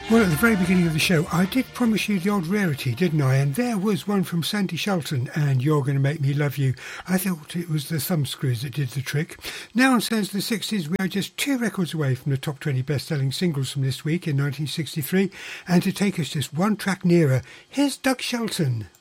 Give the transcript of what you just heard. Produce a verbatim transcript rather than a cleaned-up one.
Well, at the very beginning of the show, I did promise you the odd rarity, didn't I? And there was one from Sandy Shelton, and You're Gonna Make Me Love You. I thought it was the Thumbscrews that did the trick. Now on Sounds of the sixties, we are just two records away from the top twenty best-selling singles from this week in nineteen sixty-three. And to take us just one track nearer, here's Doug Shelton.